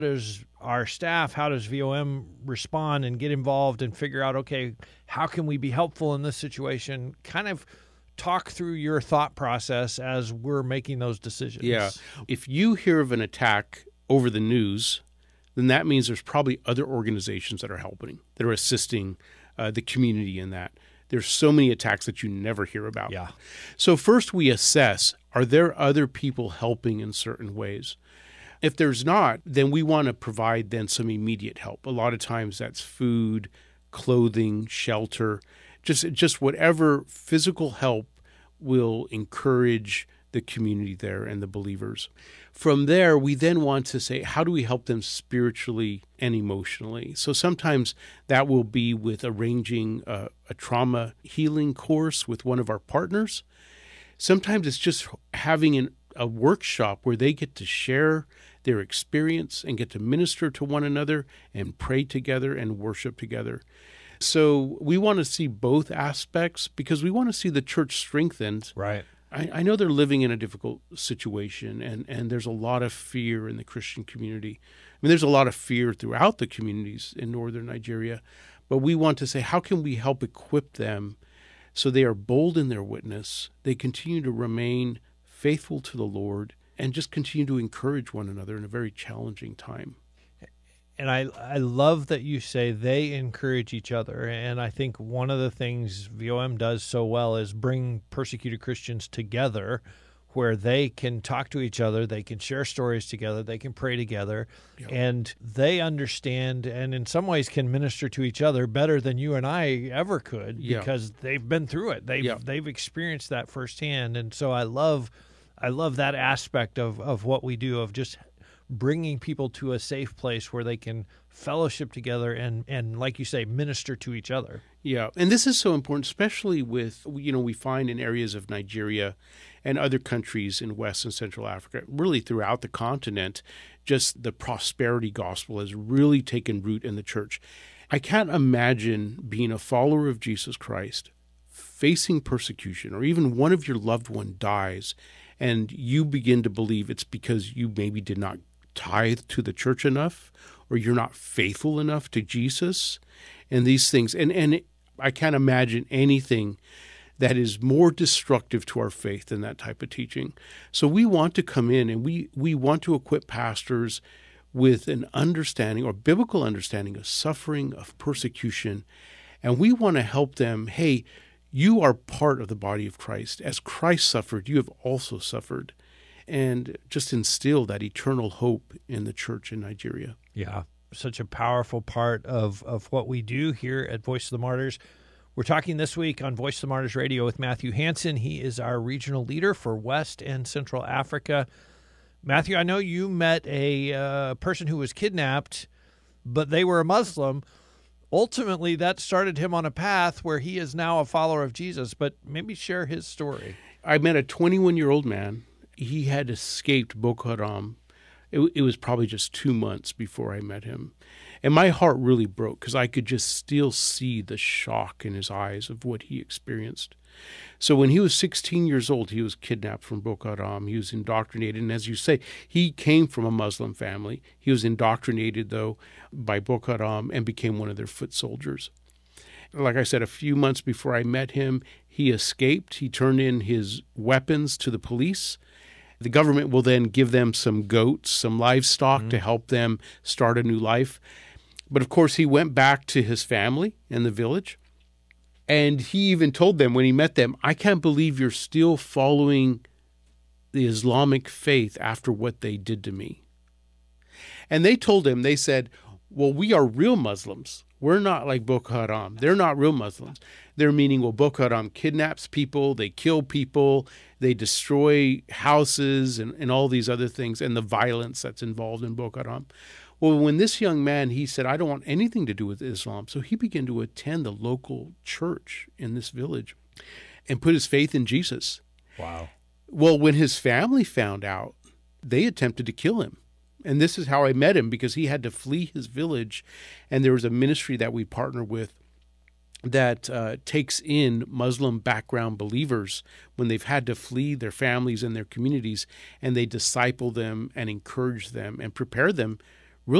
does our staff, how does VOM respond and get involved and figure out, okay, how can we be helpful in this situation? Kind of talk through your thought process as we're making those decisions. Yeah. If you hear of an attack over the news, then that means there's probably other organizations that are helping, that are assisting the community in that. There's so many attacks that you never hear about. Yeah. So first we assess, are there other people helping in certain ways? If there's not, then we want to provide then some immediate help. A lot of times that's food, clothing, shelter, just whatever physical help will encourage the community there and the believers. From there, we then want to say, how do we help them spiritually and emotionally? So sometimes that will be with arranging a trauma healing course with one of our partners. Sometimes it's just having a workshop where they get to share their experience and get to minister to one another and pray together and worship together. So we want to see both aspects because we want to see the church strengthened. Right. I know they're living in a difficult situation, and there's a lot of fear in the Christian community. I mean, there's a lot of fear throughout the communities in northern Nigeria, but we want to say, how can we help equip them so they are bold in their witness, they continue to remain faithful to the Lord, and just continue to encourage one another in a very challenging time. And I love that you say they encourage each other. And I think one of the things VOM does so well is bring persecuted Christians together where they can talk to each other, they can share stories together, they can pray together, and they understand and in some ways can minister to each other better than you and I ever could because they've been through it. They've experienced that firsthand. And so I love that aspect of what we do, of just bringing people to a safe place where they can fellowship together and like you say, minister to each other. Yeah, and this is so important, especially with, we find in areas of Nigeria and other countries in West and Central Africa, really throughout the continent, just the prosperity gospel has really taken root in the church. I can't imagine being a follower of Jesus Christ, facing persecution, or even one of your loved one dies, and you begin to believe it's because you maybe did not tithe to the church enough, or you're not faithful enough to Jesus, and these things. And I can't imagine anything that is more destructive to our faith than that type of teaching. So we want to come in and we want to equip pastors with an understanding or biblical understanding of suffering, of persecution, and we want to help them, hey, you are part of the body of Christ. As Christ suffered, you have also suffered. And just instill that eternal hope in the church in Nigeria. Yeah, such a powerful part of what we do here at Voice of the Martyrs. We're talking this week on Voice of the Martyrs Radio with Matthew Hansen. He is our regional leader for West and Central Africa. Matthew, I know you met a person who was kidnapped, but they were a Muslim. Ultimately, that started him on a path where he is now a follower of Jesus, but maybe share his story. I met a 21-year-old man. He had escaped Boko Haram. It was probably just 2 months before I met him. And my heart really broke because I could just still see the shock in his eyes of what he experienced. So when he was 16 years old, he was kidnapped from Boko Haram. He was indoctrinated. And as you say, he came from a Muslim family. He was indoctrinated, though, by Boko Haram and became one of their foot soldiers. Like I said, a few months before I met him, he escaped. He turned in his weapons to the police. The government will then give them some goats, some livestock to help them start a new life. But of course, he went back to his family in the village. And he even told them when he met them, I can't believe you're still following the Islamic faith after what they did to me. And they told him, they said, well, we are real Muslims. We're not like Boko Haram. They're not real Muslims. They're meaning, well, Boko Haram kidnaps people, they kill people, they destroy houses and all these other things, and the violence that's involved in Boko Haram. Well, when this young man, he said, I don't want anything to do with Islam. So he began to attend the local church in this village and put his faith in Jesus. Wow. Well, when his family found out, they attempted to kill him. And this is how I met him, because he had to flee his village. And there was a ministry that we partner with that takes in Muslim background believers when they've had to flee their families and their communities, and they disciple them and encourage them and prepare them